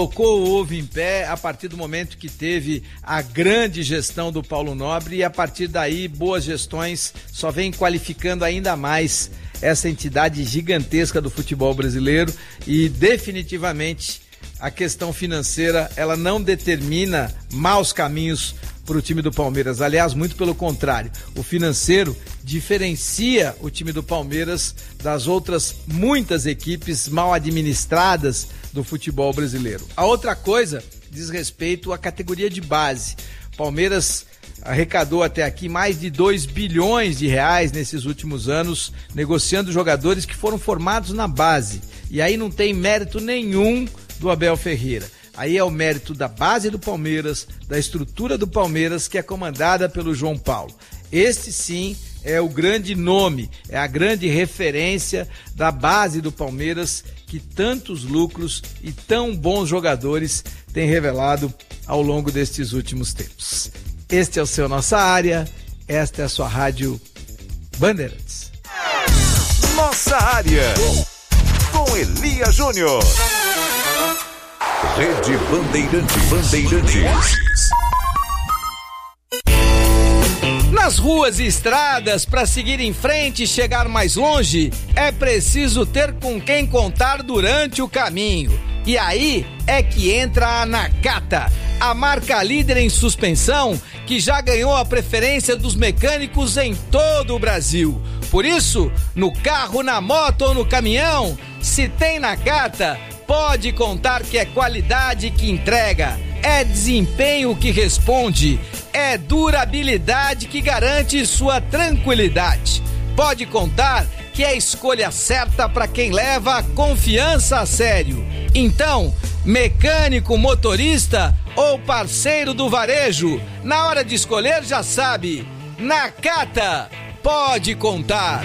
Colocou o ovo em pé a partir do momento que teve a grande gestão do Paulo Nobre e a partir daí boas gestões só vem qualificando ainda mais essa entidade gigantesca do futebol brasileiro e definitivamente a questão financeira ela não determina maus caminhos para o time do Palmeiras, aliás, muito pelo contrário, o financeiro diferencia o time do Palmeiras das outras muitas equipes mal administradas do futebol brasileiro. A outra coisa diz respeito à categoria de base. Palmeiras arrecadou até aqui mais de 2 bilhões de reais nesses últimos anos, negociando jogadores que foram formados na base. E aí não tem mérito nenhum do Abel Ferreira. Aí é o mérito da base do Palmeiras, da estrutura do Palmeiras, que é comandada pelo João Paulo. Este sim é o grande nome, é a grande referência da base do Palmeiras, que tantos lucros e tão bons jogadores tem revelado ao longo destes últimos tempos. Este é o seu Nossa Área, esta é a sua rádio Bandeirantes. Nossa Área, com Elia Júnior. Rede Bandeirantes. Nas ruas e estradas, para seguir em frente e chegar mais longe, é preciso ter com quem contar durante o caminho. E aí é que entra a Nakata, a marca líder em suspensão, que já ganhou a preferência dos mecânicos em todo o Brasil. Por isso, no carro, na moto ou no caminhão, se tem Nakata, pode contar que é qualidade que entrega, é desempenho que responde, é durabilidade que garante sua tranquilidade. Pode contar que é a escolha certa para quem leva a confiança a sério. Então, mecânico, motorista ou parceiro do varejo, na hora de escolher já sabe, Nakata, pode contar.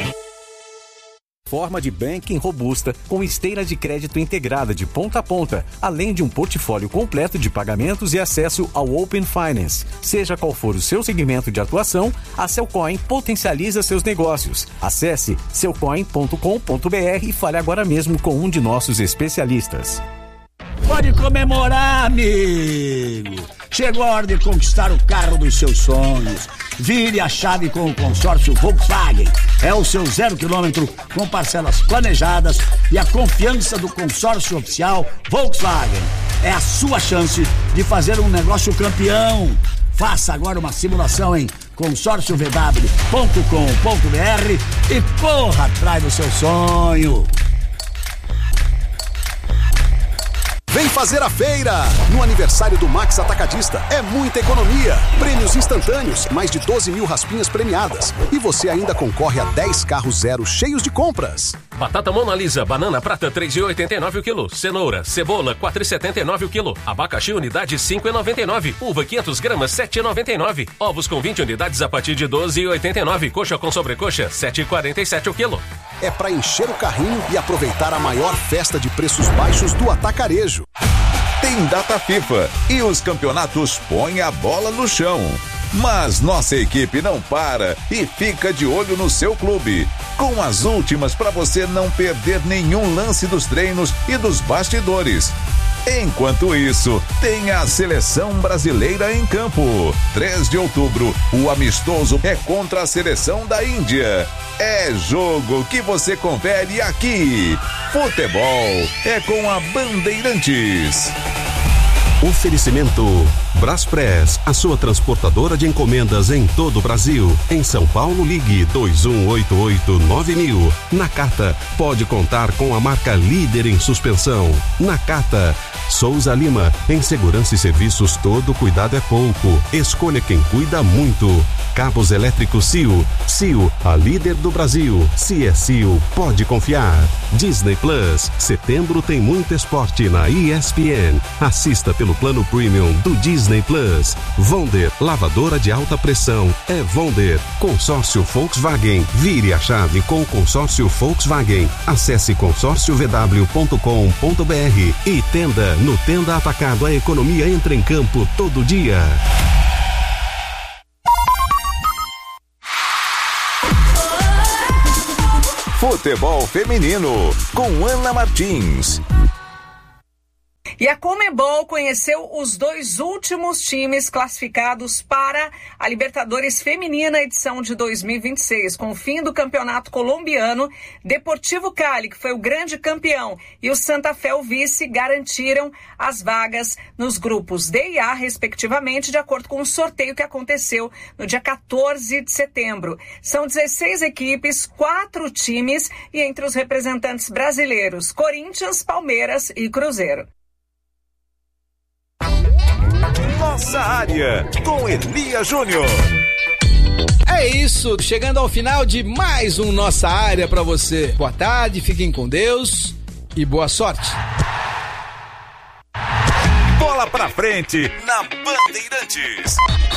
Forma de banking robusta, com esteira de crédito integrada de ponta a ponta, além de um portfólio completo de pagamentos e acesso ao Open Finance. Seja qual for o seu segmento de atuação, a Cellcoin potencializa seus negócios. Acesse cellcoin.com.br e fale agora mesmo com um de nossos especialistas. Pode comemorar, amigo! Chegou a hora de conquistar o carro dos seus sonhos. Vire a chave com o consórcio Volkswagen. É o seu 0 km com parcelas planejadas e a confiança do consórcio oficial Volkswagen. É a sua chance de fazer um negócio campeão. Faça agora uma simulação em consórciovw.com.br e corra atrás do seu sonho. Vem fazer a feira! No aniversário do Max Atacadista é muita economia, prêmios instantâneos, mais de 12 mil raspinhas premiadas e você ainda concorre a 10 carros zero cheios de compras. Batata Mona Lisa, banana prata 3,89 o quilo, cenoura, cebola 4,79 o quilo, abacaxi unidade 5,99, uva 500 gramas 7,99, ovos com 20 unidades a partir de 12,89, coxa com sobrecoxa 7,47 o quilo. É para encher o carrinho e aproveitar a maior festa de preços baixos do atacarejo. Tem data FIFA e os campeonatos põem a bola no chão. Mas nossa equipe não para e fica de olho no seu clube, com as últimas para você não perder nenhum lance dos treinos e dos bastidores. Enquanto isso, tem a Seleção Brasileira em campo. 3 de outubro, o amistoso é contra a Seleção da Índia. É jogo que você confere aqui. Futebol é com a Bandeirantes. Oferecimento Braspress, a sua transportadora de encomendas em todo o Brasil. Em São Paulo, ligue 2188-9000. Nakata, pode contar com a marca líder em suspensão. Nakata. Souza Lima, em segurança e serviços todo cuidado é pouco. Escolha quem cuida muito. Cabos elétricos Sil. Sil, a líder do Brasil. Se é Sil, pode confiar. Disney Plus, setembro tem muito esporte na ESPN. Assista pelo plano premium do Disney Plus. Vonder, lavadora de alta pressão. É Vonder. Consórcio Volkswagen. Vire a chave com o consórcio Volkswagen. Acesse consórciovw.com.br e Tenda. No Tenda Atacado, a economia entra em campo todo dia. Futebol feminino com Ana Martins. E a Conmebol conheceu os 2 últimos times classificados para a Libertadores Feminina edição de 2026. Com o fim do campeonato colombiano, Deportivo Cali, que foi o grande campeão, e o Santa Fé, o vice, garantiram as vagas nos grupos D e A, respectivamente, de acordo com o sorteio que aconteceu no dia 14 de setembro. São 16 equipes, 4 times e entre os representantes brasileiros, Corinthians, Palmeiras e Cruzeiro. Nossa área, com Elia Júnior. É isso, chegando ao final de mais um Nossa Área para você. Boa tarde, fiquem com Deus e boa sorte. Bola pra frente na Bandeirantes.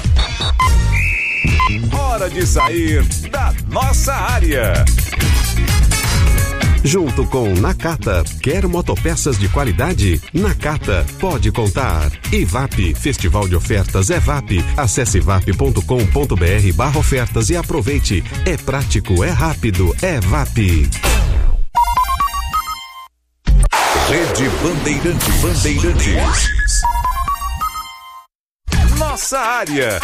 Hora de sair da nossa área. Junto com Nakata, quer motopeças de qualidade? Nakata, pode contar. IVAP, Festival de Ofertas EVAP. Acesse vap.com.br/ofertas e aproveite. É prático, é rápido, é VAP. Rede Bandeirantes. Nossa área.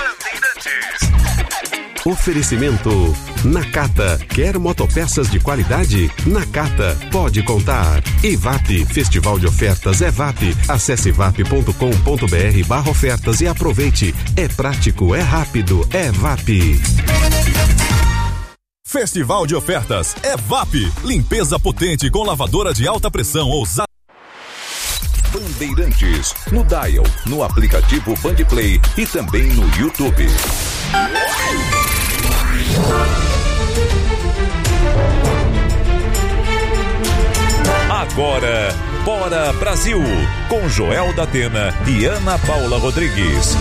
Oferecimento Nakata, quer motopeças de qualidade? Nakata, pode contar. IVAP, Festival de Ofertas EVAP. Acesse vap.com.br/ofertas e aproveite. É prático, é rápido, é VAP. Festival de Ofertas EVAP. Limpeza potente com lavadora de alta pressão ousada. Bandeirantes, no Dial, no aplicativo Bandplay e também no YouTube. Agora, Bora Brasil, com Joel da Atena e Ana Paula Rodrigues.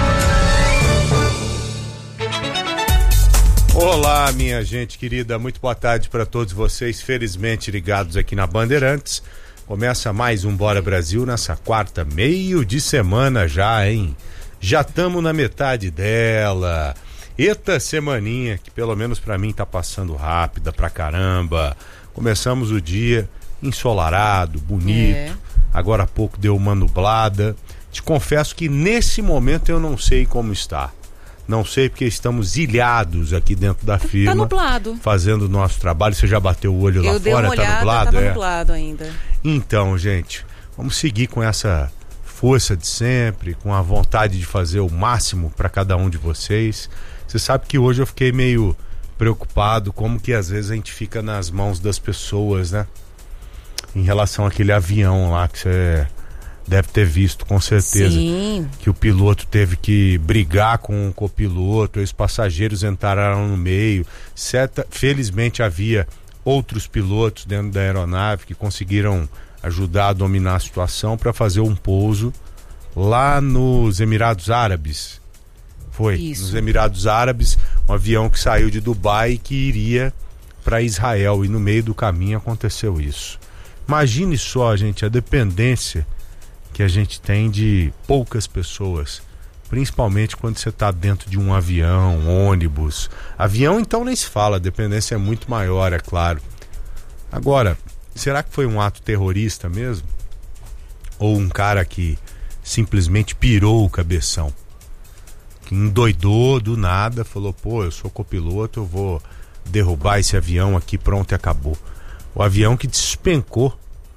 Olá, minha gente querida, muito boa tarde para todos vocês, felizmente ligados aqui na Bandeirantes. Começa mais um Bora Brasil nessa quarta, meio de semana já, hein? Já estamos na metade dela. Eita semaninha, que pelo menos pra mim tá passando rápida pra caramba. Começamos o dia ensolarado, bonito. Agora há pouco deu uma nublada. Te confesso que nesse momento eu não sei como está. Não sei porque estamos ilhados aqui dentro da firma. Tá nublado. Fazendo o nosso trabalho. Você já bateu o olho lá dei fora? Uma olhada, tá nublado? Tava nublado ainda. Então, gente, vamos seguir com essa força de sempre, com a vontade de fazer o máximo para cada um de vocês. Você sabe que hoje eu fiquei meio preocupado como que às vezes a gente fica nas mãos das pessoas, né? Em relação àquele avião lá que você deve ter visto, com certeza. Sim. Que o piloto teve que brigar com o copiloto, os passageiros entraram no meio. Felizmente havia outros pilotos dentro da aeronave que conseguiram ajudar a dominar a situação para fazer um pouso lá nos Emirados Árabes. Foi, isso. Nos Emirados Árabes, um avião que saiu de Dubai e que iria para Israel, e no meio do caminho aconteceu isso. Imagine só, gente, a dependência que a gente tem de poucas pessoas, principalmente quando você está dentro de um avião, ônibus. Avião então nem se fala, a dependência é muito maior, é claro. Agora, será que foi um ato terrorista mesmo? Ou um cara que simplesmente pirou o cabeção? Que endoidou do nada, falou, pô, eu sou copiloto, eu vou derrubar esse avião aqui, pronto, e acabou. O avião que despencou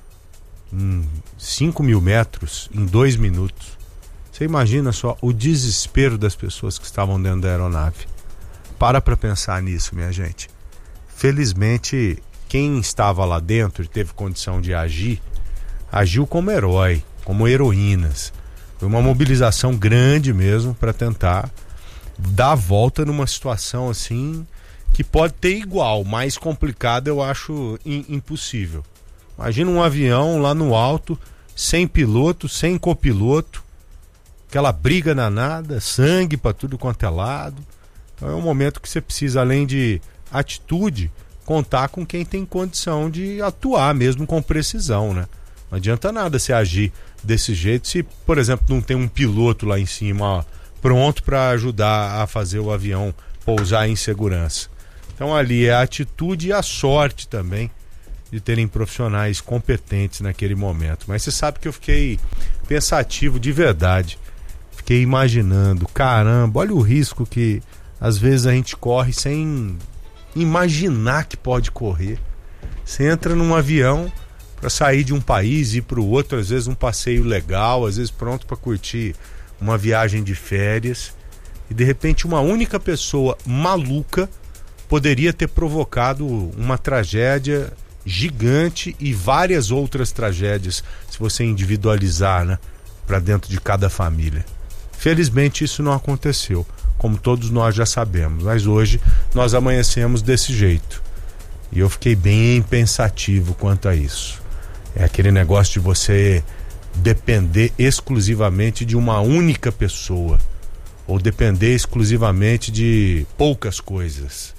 em 5.000 metros em 2 minutos. Você imagina só o desespero das pessoas que estavam dentro da aeronave. Para pensar nisso, minha gente. Felizmente, quem estava lá dentro e teve condição de agir, agiu como herói, como heroínas. Foi uma mobilização grande mesmo para tentar dar a volta numa situação assim que pode ter igual, mais complicada eu acho impossível. Imagina um avião lá no alto, sem piloto, sem copiloto, aquela briga danada, sangue para tudo quanto é lado. Então é um momento que você precisa, além de atitude, contar com quem tem condição de atuar mesmo com precisão, né? Não adianta nada você agir desse jeito se, por exemplo, não tem um piloto lá em cima, ó, pronto para ajudar a fazer o avião pousar em segurança. Então ali é a atitude e a sorte também de terem profissionais competentes naquele momento. Mas você sabe que eu fiquei pensativo de verdade. Fiquei imaginando, caramba, olha o risco que às vezes a gente corre sem imaginar que pode correr. Você entra num avião para sair de um país e ir para o outro, às vezes um passeio legal, às vezes pronto para curtir uma viagem de férias, e de repente uma única pessoa maluca poderia ter provocado uma tragédia gigante e várias outras tragédias, se você individualizar, né, para dentro de cada família. Felizmente isso não aconteceu, como todos nós já sabemos, mas hoje nós amanhecemos desse jeito. E eu fiquei bem pensativo quanto a isso. É aquele negócio de você depender exclusivamente de uma única pessoa, ou depender exclusivamente de poucas coisas.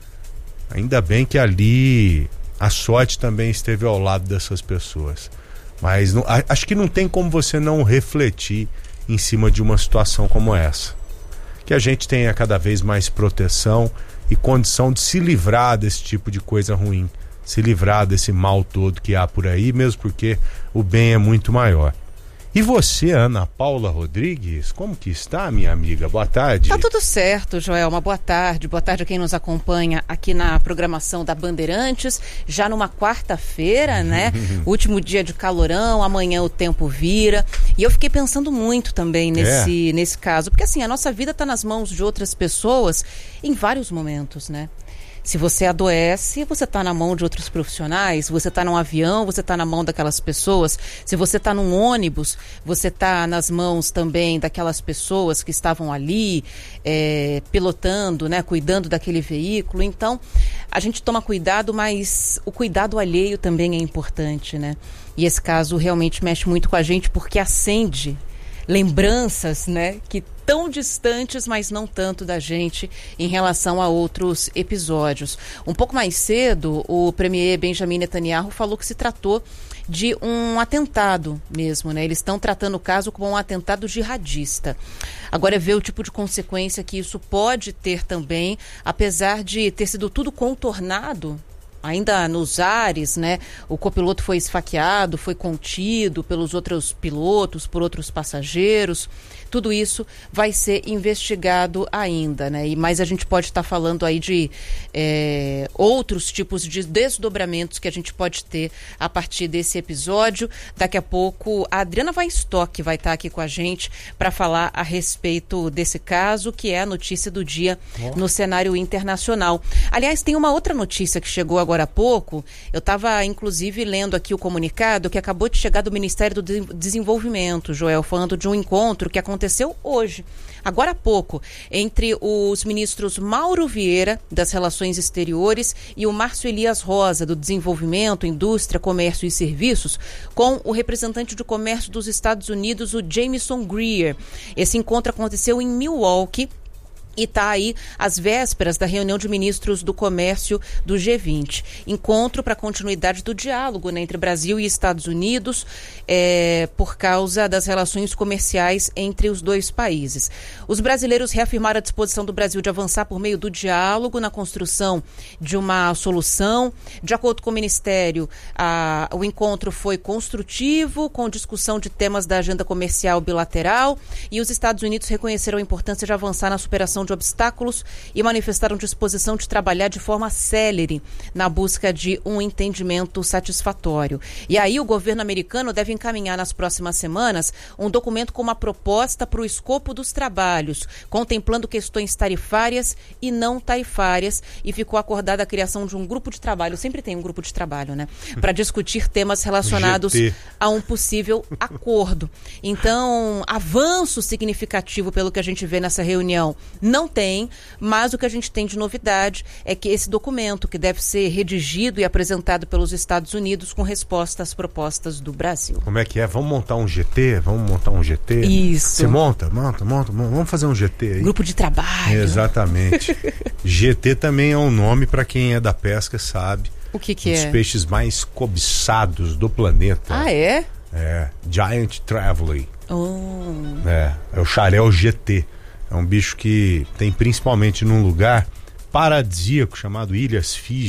Ainda bem que ali a sorte também esteve ao lado dessas pessoas. Mas acho que não tem como você não refletir em cima de uma situação como essa. Que a gente tenha cada vez mais proteção e condição de se livrar desse tipo de coisa ruim. Se livrar desse mal todo que há por aí, mesmo porque o bem é muito maior. E você, Ana Paula Rodrigues, como que está, minha amiga? Boa tarde. Tá tudo certo, Joel. Uma boa tarde. Boa tarde a quem nos acompanha aqui na programação da Bandeirantes, já numa quarta-feira, né? Último dia de calorão, amanhã o tempo vira. E eu fiquei pensando muito também nesse caso, porque assim, a nossa vida está nas mãos de outras pessoas em vários momentos, né? Se você adoece, você está na mão de outros profissionais, você está num avião, você está na mão daquelas pessoas. Se você está num ônibus, você está nas mãos também daquelas pessoas que estavam ali, pilotando, né, cuidando daquele veículo. Então, a gente toma cuidado, mas o cuidado alheio também é importante, né? E esse caso realmente mexe muito com a gente porque acende lembranças, né, que tão distantes, mas não tanto da gente em relação a outros episódios. Um pouco mais cedo, o premier Benjamin Netanyahu falou que se tratou de um atentado mesmo, né? Eles estão tratando o caso como um atentado jihadista. Agora é ver o tipo de consequência que isso pode ter também, apesar de ter sido tudo contornado ainda nos ares, né? O copiloto foi esfaqueado, foi contido pelos outros pilotos, por outros passageiros. Tudo isso vai ser investigado ainda, né? Mas a gente pode estar falando aí de outros tipos de desdobramentos que a gente pode ter a partir desse episódio. Daqui a pouco a Adriana Weinstock vai estar aqui com a gente para falar a respeito desse caso, que é a notícia do dia no cenário internacional. Aliás, tem uma outra notícia que chegou agora há pouco. Eu estava, inclusive, lendo aqui o comunicado que acabou de chegar do Ministério do Desenvolvimento, Joel, falando de um encontro que aconteceu hoje, agora há pouco, entre os ministros Mauro Vieira, das Relações Exteriores, e o Márcio Elias Rosa, do Desenvolvimento, Indústria, Comércio e Serviços, com o representante de comércio dos Estados Unidos, o Jameson Greer. Esse encontro aconteceu em Milwaukee, e está aí às vésperas da reunião de ministros do comércio do G20. Encontro para continuidade do diálogo, né, entre Brasil e Estados Unidos, por causa das relações comerciais entre os dois países. Os brasileiros reafirmaram a disposição do Brasil de avançar por meio do diálogo na construção de uma solução. De acordo com o Ministério, o encontro foi construtivo, com discussão de temas da agenda comercial bilateral, e os Estados Unidos reconheceram a importância de avançar na superação de obstáculos e manifestaram disposição de trabalhar de forma célere na busca de um entendimento satisfatório. E aí o governo americano deve encaminhar nas próximas semanas um documento com uma proposta para o escopo dos trabalhos, contemplando questões tarifárias e não tarifárias, e ficou acordada a criação de um grupo de trabalho, sempre tem um grupo de trabalho, né, para discutir temas relacionados a um possível acordo. Então, avanço significativo pelo que a gente vê nessa reunião não tem, mas o que a gente tem de novidade é que esse documento, que deve ser redigido e apresentado pelos Estados Unidos com resposta às propostas do Brasil. Como é que é? Vamos montar um GT? Vamos montar um GT? Isso. Você monta. Vamos fazer um GT aí. Grupo de trabalho. Exatamente. GT também é um nome para quem é da pesca, sabe. O que é? Um dos peixes mais cobiçados do planeta. Ah, é? É. Giant Trevally. Oh. É o xarel GT. É um bicho que tem principalmente num lugar paradisíaco chamado Ilhas Fiji,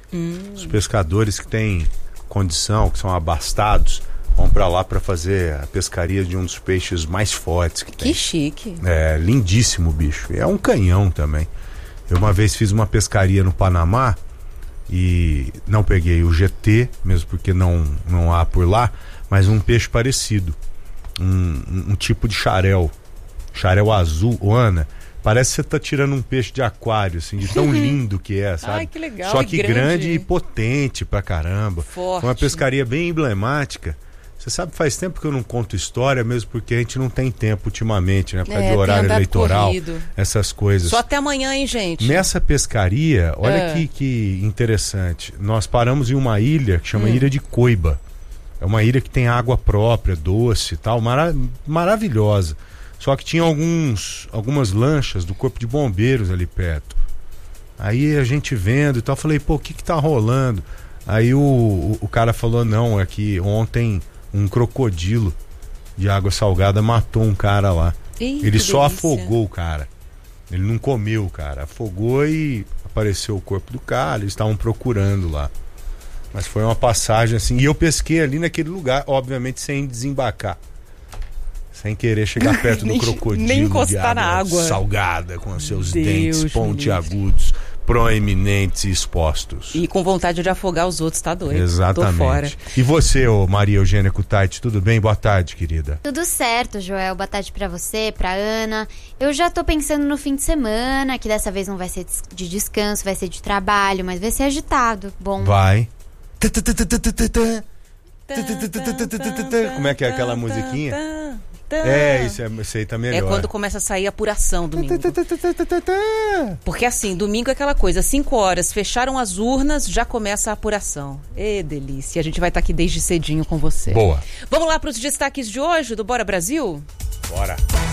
Os pescadores que têm condição, que são abastados, vão para lá para fazer a pescaria de um dos peixes mais fortes que tem. Que chique. É lindíssimo o bicho. É um canhão também. Eu uma vez fiz uma pescaria no Panamá e não peguei o GT, mesmo porque não há por lá, mas um peixe parecido. Um tipo de xarel azul. Ana, parece que você tá tirando um peixe de aquário, assim, de tão lindo que é, sabe? Ai, que legal. Só que grande e potente pra caramba. Forte. Foi uma pescaria bem emblemática. Você sabe, faz tempo que eu não conto história, mesmo porque a gente não tem tempo ultimamente, né? Por causa de horário eleitoral, corrido. Essas coisas. Só até amanhã, hein, gente? Nessa pescaria, olha que interessante. Nós paramos em uma ilha que chama Ilha de Coiba. É uma ilha que tem água própria, doce e tal, maravilhosa. Só que tinha algumas lanchas do Corpo de Bombeiros ali perto. Aí a gente vendo e tal, falei, pô, o que tá rolando? Aí o cara falou, não, é que ontem um crocodilo de água salgada matou um cara lá. Ele só afogou o cara. Ele não comeu o cara. Afogou e apareceu o corpo do cara. Eles estavam procurando lá. Mas foi uma passagem assim. E eu pesquei ali naquele lugar, obviamente sem desembarcar. Sem querer chegar perto do crocodilo. Nem encostar na água salgada, com seus dentes pontiagudos, proeminentes e expostos. E com vontade de afogar os outros, tá doido? Exatamente. Tô fora. E você, Maria Eugênia Kutaiti, tudo bem? Boa tarde, querida. Tudo certo, Joel. Boa tarde pra você, pra Ana. Eu já tô pensando no fim de semana, que dessa vez não vai ser de descanso, vai ser de trabalho, mas vai ser agitado. Bom. Vai. Como é que é aquela musiquinha? Isso aí tá melhor. É quando começa a sair a apuração domingo. Porque assim, domingo é aquela coisa, 5 horas, fecharam as urnas, já começa a apuração. Delícia, a gente vai estar aqui desde cedinho com você. Boa. Vamos lá para os destaques de hoje do Bora Brasil? Bora.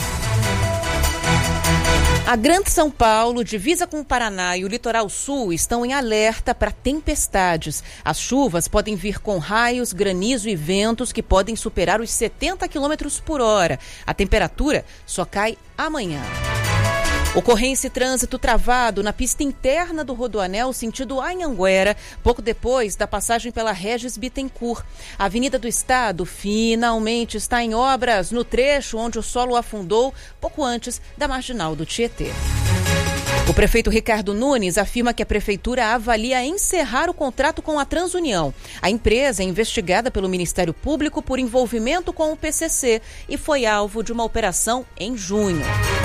A Grande São Paulo, divisa com o Paraná e o litoral sul estão em alerta para tempestades. As chuvas podem vir com raios, granizo e ventos que podem superar os 70 km por hora. A temperatura só cai amanhã. Ocorrência e trânsito travado na pista interna do Rodoanel, sentido Anhanguera, pouco depois da passagem pela Regis Bittencourt. A Avenida do Estado finalmente está em obras no trecho onde o solo afundou pouco antes da Marginal do Tietê. O prefeito Ricardo Nunes afirma que a prefeitura avalia encerrar o contrato com a Transunião. A empresa é investigada pelo Ministério Público por envolvimento com o PCC e foi alvo de uma operação em junho.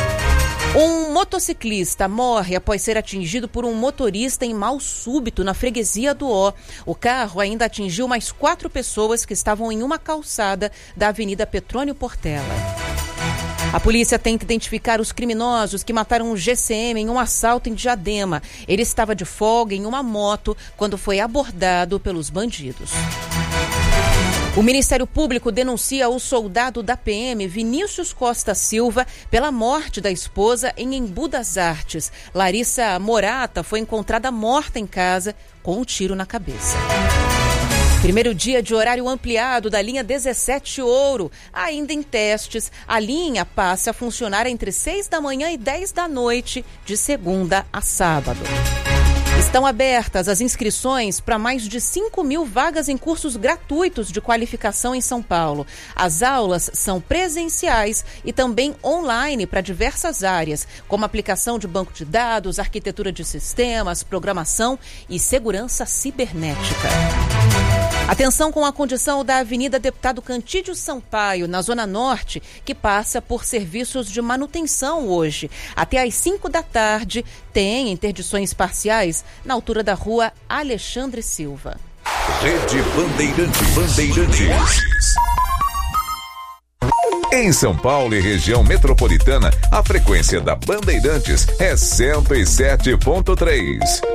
Um motociclista morre após ser atingido por um motorista em mal súbito na freguesia do Ó. O carro ainda atingiu mais 4 pessoas que estavam em uma calçada da Avenida Petrônio Portela. A polícia tenta identificar os criminosos que mataram um GCM em um assalto em Diadema. Ele estava de folga em uma moto quando foi abordado pelos bandidos. O Ministério Público denuncia o soldado da PM, Vinícius Costa Silva, pela morte da esposa em Embu das Artes. Larissa Morata foi encontrada morta em casa com um tiro na cabeça. Primeiro dia de horário ampliado da linha 17 Ouro. Ainda em testes, a linha passa a funcionar entre 6 da manhã e 10 da noite, de segunda a sábado. Estão abertas as inscrições para mais de 5.000 vagas em cursos gratuitos de qualificação em São Paulo. As aulas são presenciais e também online para diversas áreas, como aplicação de banco de dados, arquitetura de sistemas, programação e segurança cibernética. Atenção com a condição da Avenida Deputado Cantídio Sampaio, na Zona Norte, que passa por serviços de manutenção hoje. Até às 5 da tarde, tem interdições parciais na altura da Rua Alexandre Silva. Rede Bandeirantes. Em São Paulo e região metropolitana, a frequência da Bandeirantes é 107.3.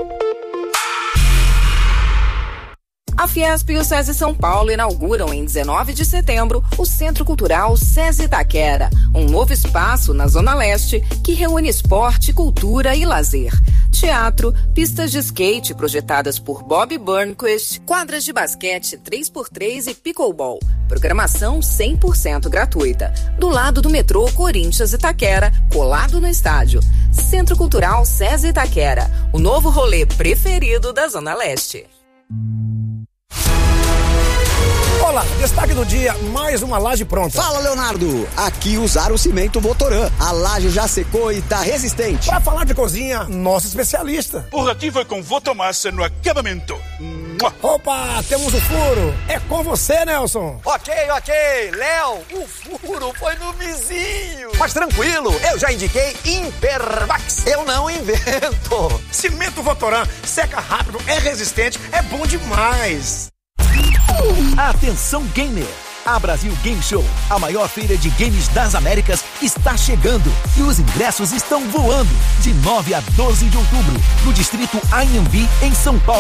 A Fiesp e o SESI São Paulo inauguram em 19 de setembro o Centro Cultural SESI Itaquera, um novo espaço na Zona Leste que reúne esporte, cultura e lazer. Teatro, pistas de skate projetadas por Bob Burnquist, quadras de basquete 3x3 e pickleball, Programação 100% gratuita. Do lado do metrô Corinthians Itaquera, colado no estádio. Centro Cultural César Itaquera, o novo rolê preferido da Zona Leste. Olá, destaque do dia, mais uma laje pronta. Fala, Leonardo, aqui usaram o cimento Votoran. A laje já secou e tá resistente. Pra falar de cozinha, nosso especialista. Por aqui foi com Votomassa no acabamento. Opa, temos o furo. É com você, Nelson. Ok. Léo, o furo foi no vizinho. Mas tranquilo, eu já indiquei Impermax. Eu não invento. Cimento Votoran, seca rápido, é resistente, é bom demais. Atenção gamer! A Brasil Game Show, a maior feira de games das Américas, está chegando e os ingressos estão voando. De 9 a 12 de outubro, no distrito Anhembi, em São Paulo.